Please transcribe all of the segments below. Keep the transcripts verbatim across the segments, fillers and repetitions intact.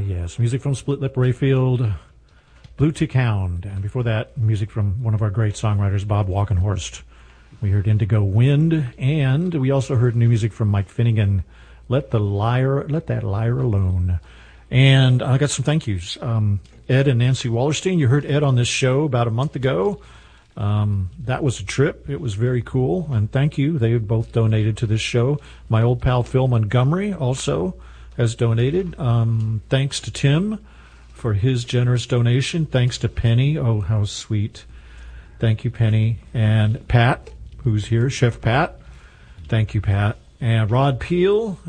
yes. Music from Split Lip Rayfield, Blue Tick Hound. And before that, music from one of our great songwriters, Bob Walkenhorst. We heard Indigo Wind, and we also heard new music from Mike Finnegan, Let the Liar, Let That Liar Alone. And I got some thank yous. Um, Ed and Nancy Wallerstein, you heard Ed on this show about a month ago. Um, that was a trip. It was very cool, and thank you. They both donated to this show. My old pal Phil Montgomery also has donated. Um, thanks to Tim for his generous donation. Thanks to Penny. Oh, how sweet. Thank you, Penny. And Pat, who's here, Chef Pat. Thank you, Pat. And Rod Peel,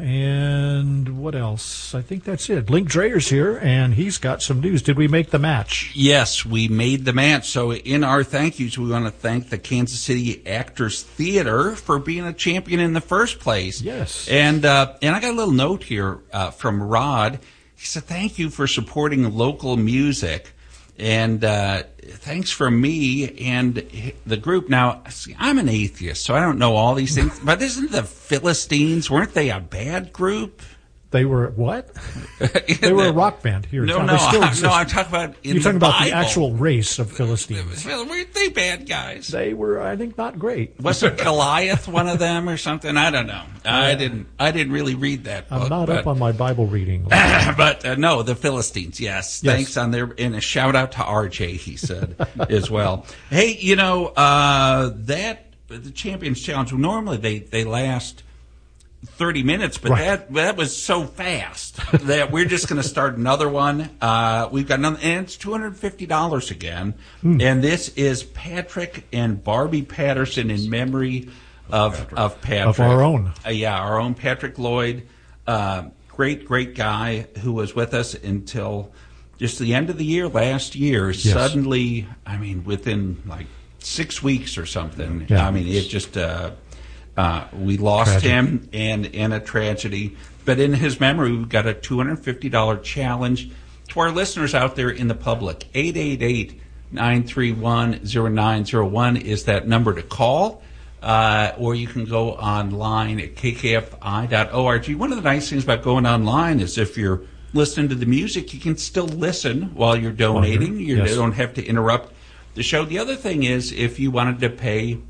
and what else? I think that's it. Link Dreyer's here, and he's got some news. Did we make the match? Yes, we made the match. So in our thank yous, we want to thank the Kansas City Actors Theater for being a champion in the first place. Yes. And uh, and I got a little note here uh, from Rod. He said, thank you for supporting local music. And uh, thanks from me and the group. Now, see, I'm an atheist, so I don't know all these things. But isn't the Philistines, weren't they a bad group? They were what? They were a rock band here. No, in town. no, They still I, exist. no. I'm talking about in You're talking the about Bible. the actual race of Philistines. Weren't they bad guys? They were, I think, not great. Was it Goliath one of them or something? I don't know. I didn't. I didn't really read that book. I'm not but, up on my Bible reading. but uh, no, the Philistines. Yes, Yes. thanks on there, and a shout out to R J. He said as well. Hey, you know uh, that the Champions Challenge. Normally they they last thirty minutes, but Right. that that was so fast that we're just going to start another one. Uh, we've got another, and it's two hundred fifty dollars again. Mm. And this is Patrick and Barbie Patterson in memory of Patrick. of Patrick. Of our own. Uh, yeah, our own Patrick Lloyd. Uh, great, great guy who was with us until just the end of the year last year. Yes. Suddenly, I mean, within like six weeks or something, Yeah. I mean, it just... Uh, Uh, we lost Tragic. him in, in a tragedy. But in his memory, we've got a two hundred fifty dollars challenge to our listeners out there in the public. eight eight eight, nine three one, zero nine zero one is that number to call. Uh, or you can go online at k k f i dot org. One of the nice things about going online is if you're listening to the music, you can still listen while you're donating. You Yes. don't have to interrupt the show. The other thing is if you wanted to pay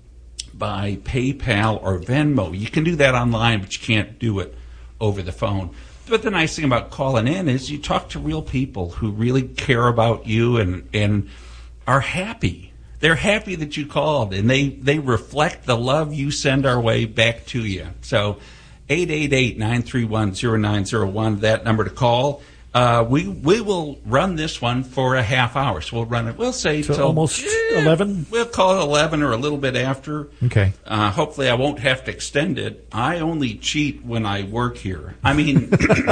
by PayPal or Venmo. You can do that online, but you can't do it over the phone. But the nice thing about calling in is you talk to real people who really care about you and, and are happy. They're happy that you called, and they, they reflect the love you send our way back to you. So eight eight eight, nine three one, zero nine zero one, that number to call. Uh, we we will run this one for a half hour. So we'll run it, we'll say So till almost eh, eleven? We'll call it eleven or a little bit after. Okay. Uh, hopefully I won't have to extend it. I only cheat when I work here. I mean,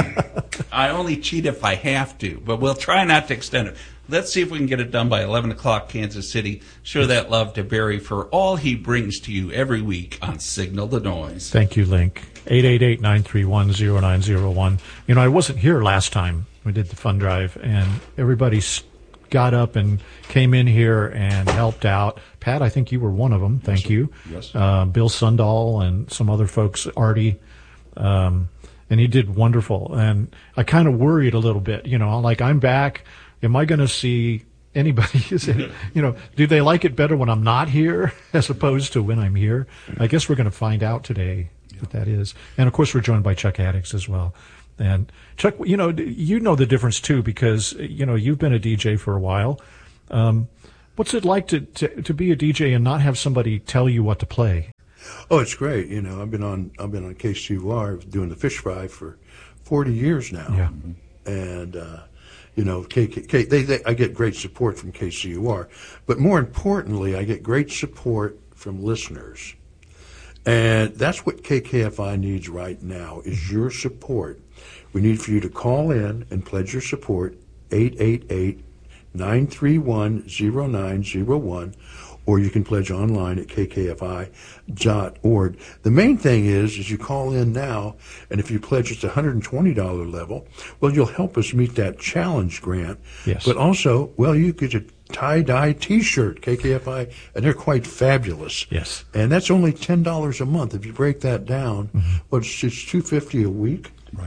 I only cheat if I have to, but we'll try not to extend it. Let's see if we can get it done by eleven o'clock, Kansas City. Show that love to Barry for all he brings to you every week on Signal the Noise. Thank you, Link. eight eight eight, nine three one, zero nine zero one. You know, I wasn't here last time we did the fund drive, and everybody s- got up and came in here and helped out. Pat, I think you were one of them. Thank Yes, you. Yes. Uh, Bill Sundahl and some other folks, Artie. Um, and he did wonderful. And I kind of worried a little bit, you know, like I'm back. Am I going to see anybody? Is it, you know, do they like it better when I'm not here as opposed to when I'm here? I guess we're going to find out today what that is. And of course, we're joined by Chuck Addicks as well. And Chuck, you know, you know the difference too, because, you know, you've been a D J for a while. Um, what's it like to, to, to be a D J and not have somebody tell you what to play? Oh, it's great. You know, I've been on I've been on K C U R doing the fish fry for forty years now. Yeah. And uh, you know, K, K, they, they, I get great support from K C U R, but more importantly, I get great support from listeners. And that's what K K F I needs right now is your support. We need for you to call in and pledge your support, eight eight eight, nine three one, zero nine zero one, or you can pledge online at k k f i dot org. The main thing is, is you call in now, and if you pledge at the one hundred twenty dollars level, well, you'll help us meet that challenge grant. Yes. But also, well, you get a tie-dye T-shirt, K K F I, and they're quite fabulous. Yes. And that's only ten dollars a month. If you break that down, Mm-hmm. well, it's, it's two hundred fifty dollars a week. Right.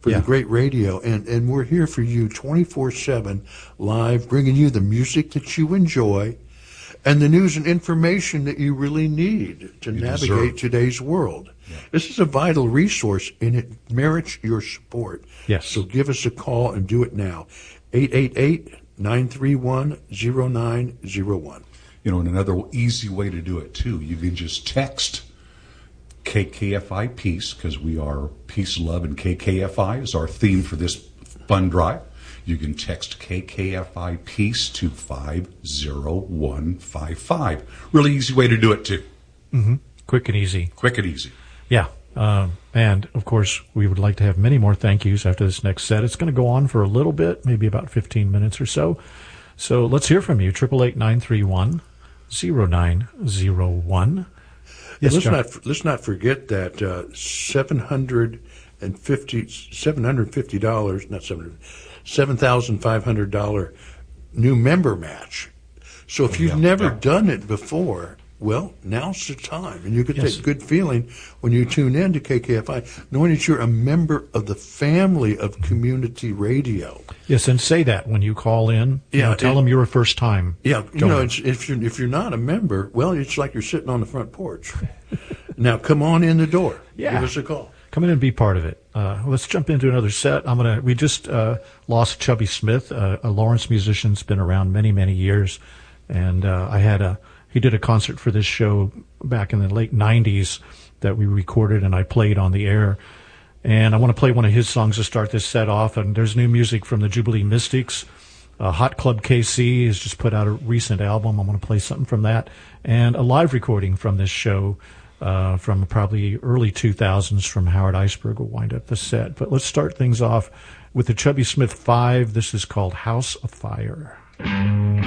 for Yeah. the great radio, and, and we're here for you twenty-four seven live, bringing you the music that you enjoy and the news and information that you really need to You navigate deserve. today's world. Yeah. This is a vital resource, and it merits your support. Yes. So give us a call and do it now. eight eight eight, nine three one, zero nine zero one. You know, and another easy way to do it, too, you can just text K K F I Peace, because we are Peace, Love, and K K F I is our theme for this fund drive. You can text K K F I Peace to five zero one five five. Really easy way to do it, too. Mm-hmm. Quick and easy. Quick and easy. Yeah. Um, and, of course, we would like to have many more thank yous after this next set. It's going to go on for a little bit, maybe about fifteen minutes or so. So let's hear from you, eight eight eight, nine three one, zero nine zero one. Yes, let's John. not let's not forget that uh, seven hundred and fifty seven hundred fifty dollars, not seven hundred, seven thousand five hundred dollar new member match. So if Oh, you've yeah, never yeah. done it before, well, now's the time, and you get Yes. that good feeling when you tune in to K K F I, knowing that you're a member of the family of community radio. Yes, and say that when you call in. You Yeah, know, tell it- them you're a first time. Yeah, you donor. know, it's, if you're if you're not a member, well, it's like you're sitting on the front porch. Now, come on in the door. Yeah. Give us a call. Come in and be part of it. Uh, let's jump into another set. I'm gonna. We just uh, lost Chubby Smith, uh, a Lawrence musician, has been around many, many years, and uh, I had a. He did a concert for this show back in the late nineties that we recorded and I played on the air. And I want to play one of his songs to start this set off. And there's new music from the Jubilee Mystics. Uh, Hot Club K C has just put out a recent album. I'm going to play something from that, and a live recording from this show. Uh, from probably early two thousands from Howard Iceberg will wind up the set. But let's start things off with the Chubby Smith Five. This is called House of Fire.